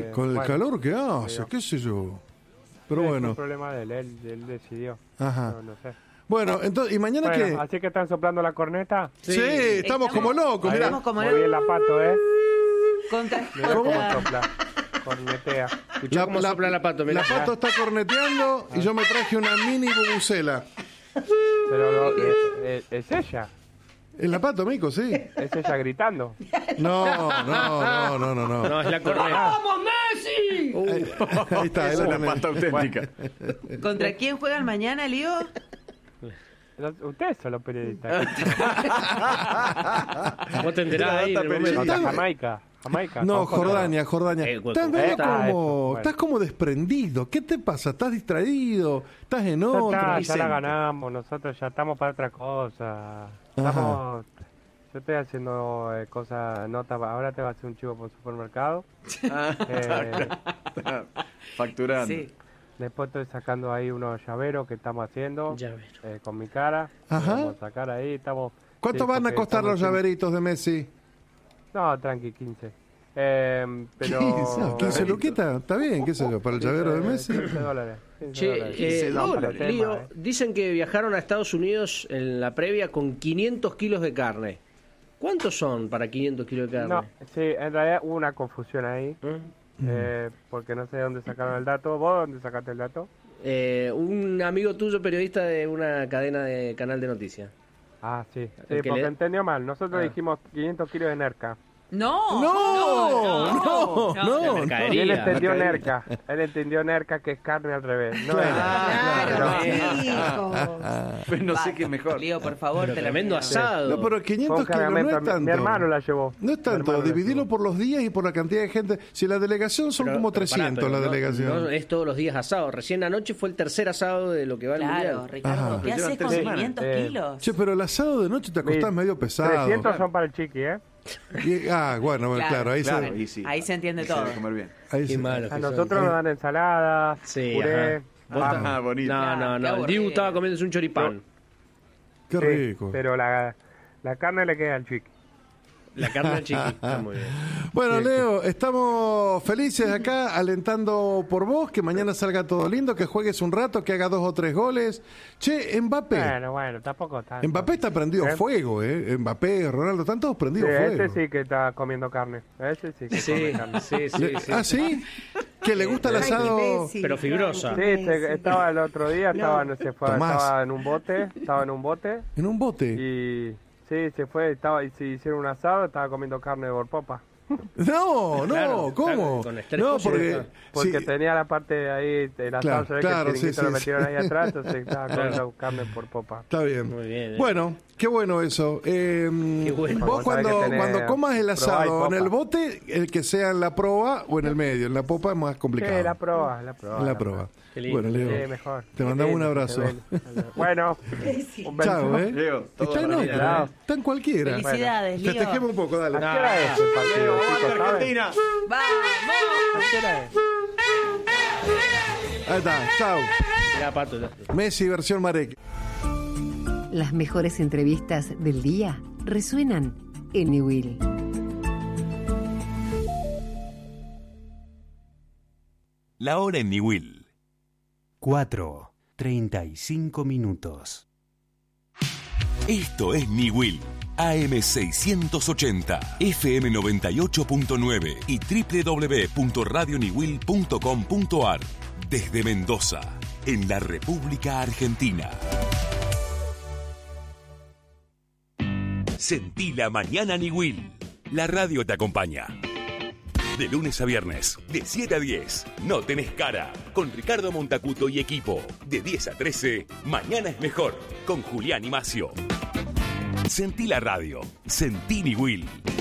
Con el calor que hace, qué sé yo. Pero bueno. Es un problema de él decidió. Ajá. No sé. Bueno, entonces, ¿y mañana qué? Así que están soplando la corneta. Sí, estamos como locos, mirá. Estamos como muy bien la pato, Mirá ¿Cómo? cómo sopla. Cornetea. ¿Cómo sopla la pato? Mirá. La pato está corneteando y yo me traje una mini bubucela. Pero es ella. ¿Es la pato, Mico? Sí. Es ella gritando. No. No, es la corneta. ¡Vamos, Messi! Ahí está, es una pata auténtica. ¿Contra quién juegan mañana, Lío? Ustedes son los periodistas. Vos te enterás ahí en el momento. Contra Jamaica. No, Jordania. Estás medio bueno. estás como desprendido. ¿Qué te pasa? ¿Estás distraído? ¿Estás en otra? Ya la ganamos, nosotros ya estamos para otra cosa. Yo estoy haciendo nota, ahora te va a hacer un chivo por supermercado. Facturando. Sí. Después estoy sacando ahí unos llaveros que estamos haciendo con mi cara. Ajá. Vamos a sacar ahí, estamos. ¿Cuánto van a costar los llaveritos de Messi? No, tranqui, 15. Pero 15 luquitas, está bien, qué sé yo, para el llavero de Messi. $15. Che, Lío, dicen que viajaron a Estados Unidos en la previa con 500 kilos de carne. ¿Cuántos son para 500 kilos de carne? No, sí, en realidad hubo una confusión ahí. Porque no sé de dónde sacaron el dato. ¿Vos dónde sacaste el dato? Un amigo tuyo, periodista de una cadena de canal de noticias. Ah, sí, porque entendió mal. Nosotros dijimos 500 kilos de nerca. No. Y él entendió nerca. Él entendió nerca, que es carne al revés. No Pero no sé qué es mejor. Lío, por favor, te tremendo asado. No, pero 500 kilos no es tanto. Mi hermano la llevó. No es tanto, dividirlo por los días y por la cantidad de gente. Si la delegación son como 300 la delegación. No es todos los días asado. Recién anoche fue el tercer asado de lo que va al mundial. Claro, Ricardo, ¿qué haces con 500 kilos? Che, pero el asado de noche te acostás medio pesado. 300 son para el chiqui, Bueno, claro, ahí ahí se entiende todo. Comer bien. Qué malo a nosotros nos dan ensalada, puré. Bonito. No. El Dibu estaba comiéndose un choripán. Qué rico. Pero la carne le queda al chiqui. La carne al chiqui. Está muy bien. Bueno, Leo, estamos felices acá, alentando por vos, que mañana salga todo lindo, que juegues un rato, que haga 2 o 3 goles. Che, Mbappé. Bueno, tampoco tanto. Mbappé está prendido fuego, Mbappé, Ronaldo, están todos prendidos fuego. Ese sí que está comiendo carne. Ese sí que come carne. Sí. ¿Ah, sí? ¿Que le gusta el asado? Pero fibrosa. Sí, estaba el otro día, estaba en un bote. ¿En un bote? Y sí, se fue, y se hicieron un asado, estaba comiendo carne de borpopa. No, Claro, ¿cómo? con estrés No, porque tenía la parte ahí, el asado, se ve que el chiringuito lo metieron ahí atrás, entonces estaba comiendo carne por popa. Está bien. Muy bien. Bueno, qué bueno eso. bueno. Vos cuando comas el asado en el bote, el que sea en la proa o en el medio, en la popa es más complicado. Sí, la proa. En la proa. Qué lindo. Bueno, Leo, Sí, mejor. te mandamos un abrazo. Bueno, un beso. Chao, Leo, todo Está en para otra, está en cualquiera. Felicidades, Lío. Festejemos un poco, dale. ¿A qué hora es el partido, chicos, saben? Argentina. ¡Vamos! ¿A qué hora es? Ahí está, chao. Ya, Pato, ya. Messi versión Marek. Las mejores entrevistas del día resuenan en Newell. La hora en Newell. 4:35. Esto es Newell. AM680, FM 98.9 y www.radionewell.com.ar. Desde Mendoza, en la República Argentina. Sentí la mañana Newell. La radio te acompaña. De lunes a viernes, de 7 a 10, No Tenés Cara, con Ricardo Montacuto y equipo. De 10 a 13, Mañana es Mejor, con Julián y Macio. Sentí la radio, sentí Newell.